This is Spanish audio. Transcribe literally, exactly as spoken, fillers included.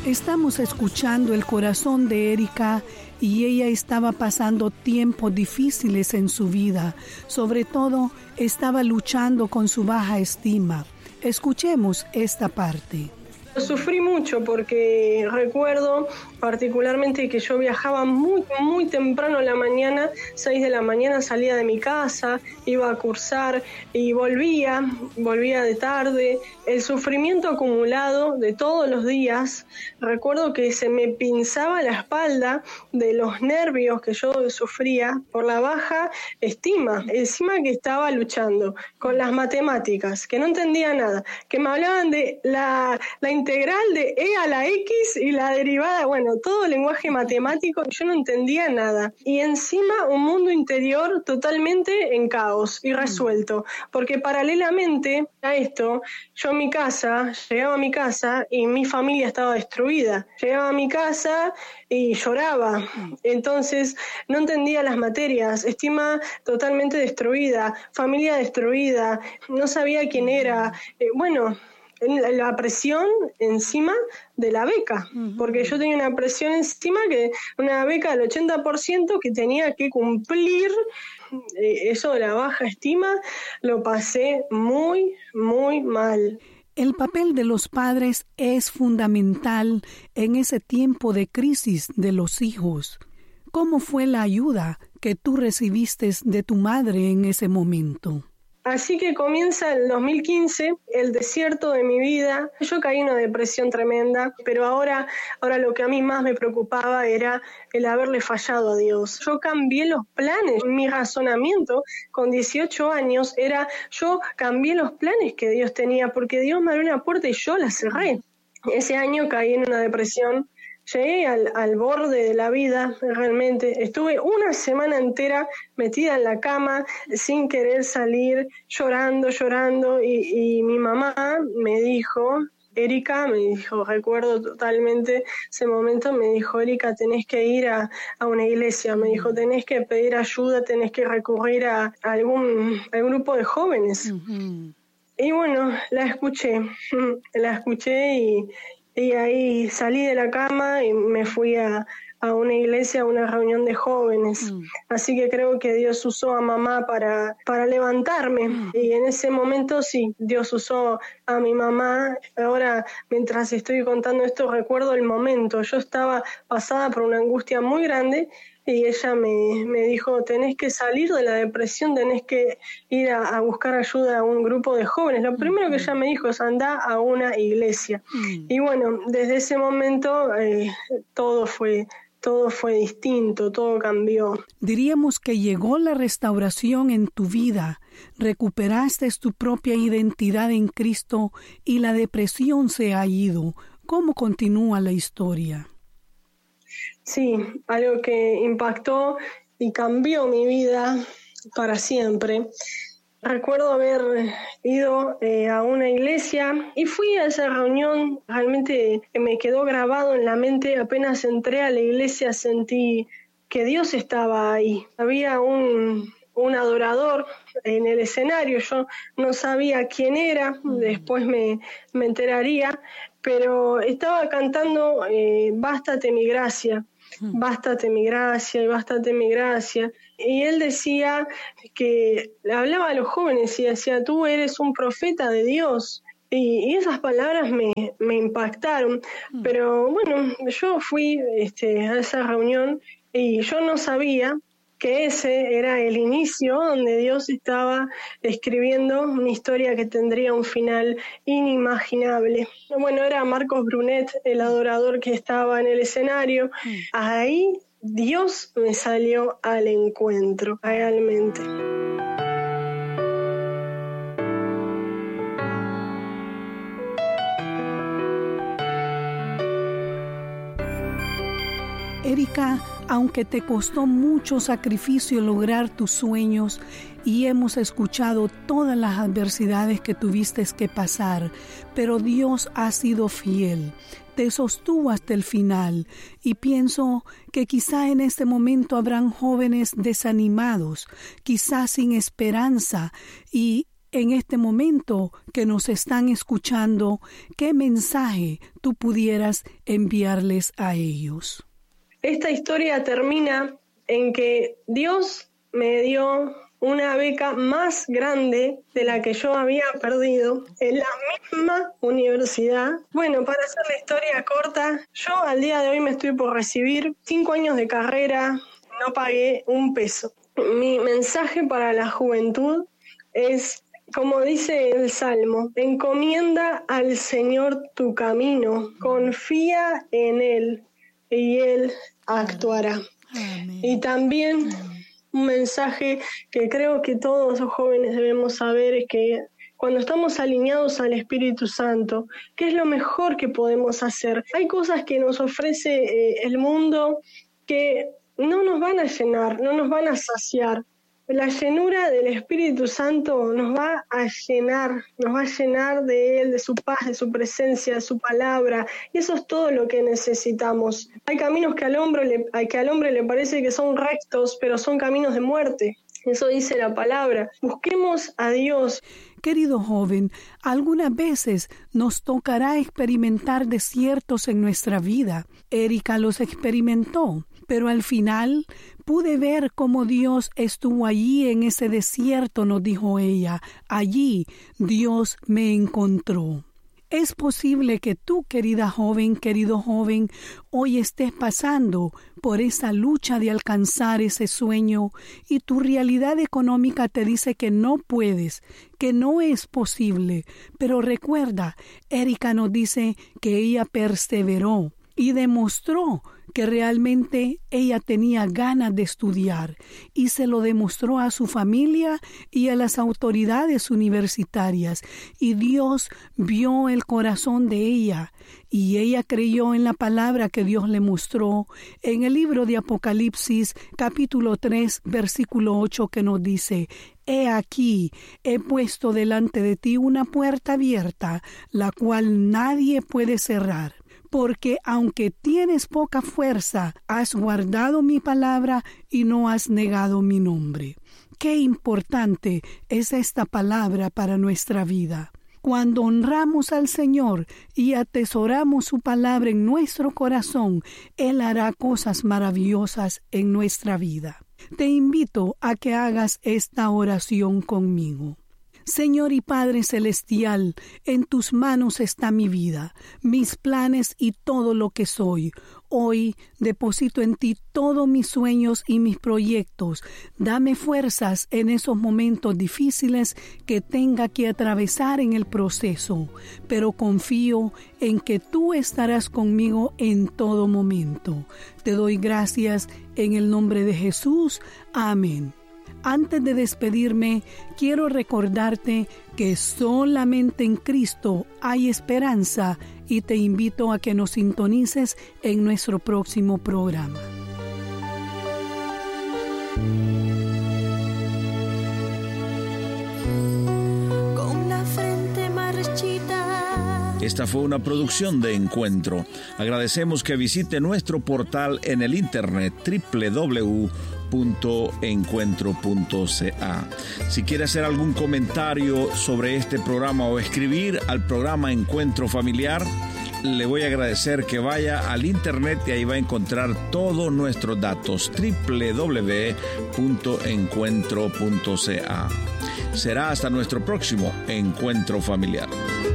Estamos escuchando el corazón de Erika y ella estaba pasando tiempos difíciles en su vida. Sobre todo, estaba luchando con su baja estima. Escuchemos esta parte. Sufrí mucho porque recuerdo particularmente que yo viajaba muy, muy temprano en la mañana, seis de la mañana salía de mi casa, iba a cursar y volvía, volvía de tarde. El sufrimiento acumulado de todos los días, recuerdo que se me pinzaba la espalda de los nervios que yo sufría por la baja estima, encima que estaba luchando con las matemáticas, que no entendía nada, que me hablaban de la, la integral de e a la x y la derivada, bueno, todo el lenguaje matemático, yo no entendía nada. Y encima un mundo interior totalmente en caos, irresuelto, porque paralelamente a esto, yo en mi casa, llegaba a mi casa y mi familia estaba destruida. Llegaba a mi casa y lloraba. Entonces no entendía las materias, estima totalmente destruida, familia destruida, no sabía quién era. Eh, bueno... la presión encima de la beca, porque yo tenía una presión encima, que una beca del ochenta por ciento que tenía que cumplir. Eso de la baja estima lo pasé muy, muy mal. El papel de los padres es fundamental en ese tiempo de crisis de los hijos. ¿Cómo fue la ayuda que tú recibiste de tu madre en ese momento? Así que comienza el dos mil quince, el desierto de mi vida. Yo caí en una depresión tremenda, pero ahora, ahora lo que a mí más me preocupaba era el haberle fallado a Dios. Yo cambié los planes, mi razonamiento con dieciocho años era, yo cambié los planes que Dios tenía, porque Dios me abrió una puerta y yo la cerré. Ese año caí en una depresión. Llegué al, al borde de la vida, realmente. Estuve una semana entera metida en la cama, sin querer salir, llorando, llorando. Y, y mi mamá me dijo, Erika, me dijo, recuerdo totalmente ese momento, me dijo, Erika, tenés que ir a, a una iglesia. Me dijo, tenés que pedir ayuda, tenés que recurrir a, a algún a un grupo de jóvenes. Uh-huh. Y bueno, la escuché, la escuché y... Y ahí salí de la cama y me fui a, a una iglesia, a una reunión de jóvenes. Mm. Así que creo que Dios usó a mamá para, para levantarme. Mm. Y en ese momento sí, Dios usó a mi mamá. Ahora, mientras estoy contando esto, recuerdo el momento. Yo estaba pasada por una angustia muy grande y ella me, me dijo, tenés que salir de la depresión, tenés que ir a, a buscar ayuda a un grupo de jóvenes. Lo primero que ella me dijo es, andá a una iglesia. Mm. Y bueno, desde ese momento eh, todo fue... Todo fue distinto, todo cambió. Diríamos que llegó la restauración en tu vida, recuperaste tu propia identidad en Cristo y la depresión se ha ido. ¿Cómo continúa la historia? Sí, algo que impactó y cambió mi vida para siempre. Recuerdo haber ido eh, a una iglesia y fui a esa reunión, realmente me quedó grabado en la mente. Apenas entré a la iglesia sentí que Dios estaba ahí. Había un, un adorador en el escenario, yo no sabía quién era, después me, me enteraría, pero estaba cantando eh, Bástate mi gracia. Bástate mi gracia y bástate mi gracia. Y él decía que hablaba a los jóvenes y decía, tú eres un profeta de Dios. Y, y esas palabras me, me impactaron. Mm. Pero bueno, yo fui este, a esa reunión y yo no sabía que ese era el inicio donde Dios estaba escribiendo una historia que tendría un final inimaginable. Bueno, era Marcos Brunet, el adorador que estaba en el escenario. Mm. Ahí Dios me salió al encuentro, realmente. Erika, aunque te costó mucho sacrificio lograr tus sueños y hemos escuchado todas las adversidades que tuviste que pasar, pero Dios ha sido fiel, te sostuvo hasta el final y pienso que quizá en este momento habrán jóvenes desanimados, quizá sin esperanza y en este momento que nos están escuchando, ¿qué mensaje tú pudieras enviarles a ellos? Esta historia termina en que Dios me dio una beca más grande de la que yo había perdido en la misma universidad. Bueno, para hacer la historia corta, yo al día de hoy me estoy por recibir cinco años de carrera, no pagué un peso. Mi mensaje para la juventud es, como dice el Salmo, encomienda al Señor tu camino, confía en Él y Él actuará. Amén. Y también un mensaje que creo que todos los jóvenes debemos saber es que cuando estamos alineados al Espíritu Santo, ¿qué es lo mejor que podemos hacer? Hay cosas que nos ofrece eh, el mundo que no nos van a llenar, no nos van a saciar. La llenura del Espíritu Santo nos va a llenar, nos va a llenar de Él, de su paz, de su presencia, de su palabra. Y eso es todo lo que necesitamos. Hay caminos que al hombre le, que al hombre le parece que son rectos, pero son caminos de muerte. Eso dice la palabra. Busquemos a Dios. Querido joven, algunas veces nos tocará experimentar desiertos en nuestra vida. Erika los experimentó, pero al final pude ver cómo Dios estuvo allí en ese desierto, nos dijo ella. Allí Dios me encontró. Es posible que tú, querida joven, querido joven, hoy estés pasando por esa lucha de alcanzar ese sueño y tu realidad económica te dice que no puedes, que no es posible. Pero recuerda, Erika nos dice que ella perseveró y demostró que realmente ella tenía ganas de estudiar y se lo demostró a su familia y a las autoridades universitarias. Y Dios vio el corazón de ella y ella creyó en la palabra que Dios le mostró en el libro de Apocalipsis, capítulo tres, versículo ocho, que nos dice: He aquí, he puesto delante de ti una puerta abierta, la cual nadie puede cerrar. Porque aunque tienes poca fuerza, has guardado mi palabra y no has negado mi nombre. Qué importante es esta palabra para nuestra vida. Cuando honramos al Señor y atesoramos su palabra en nuestro corazón, Él hará cosas maravillosas en nuestra vida. Te invito a que hagas esta oración conmigo. Señor y Padre Celestial, en tus manos está mi vida, mis planes y todo lo que soy. Hoy deposito en ti todos mis sueños y mis proyectos. Dame fuerzas en esos momentos difíciles que tenga que atravesar en el proceso, pero confío en que tú estarás conmigo en todo momento. Te doy gracias en el nombre de Jesús. Amén. Antes de despedirme, quiero recordarte que solamente en Cristo hay esperanza y te invito a que nos sintonices en nuestro próximo programa. Con la frente marchita. Esta fue una producción de Encuentro. Agradecemos que visite nuestro portal en el internet doble u doble u doble u punto encuentro punto c a. Si quiere hacer algún comentario sobre este programa o escribir al programa Encuentro Familiar, le voy a agradecer que vaya al internet y ahí va a encontrar todos nuestros datos. doble u doble u doble u punto encuentro punto c a. Será hasta nuestro próximo Encuentro Familiar.